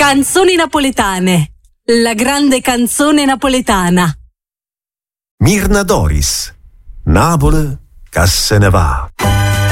Canzoni napoletane. La grande canzone napoletana. Mirna Doris. Napoli, che se ne va.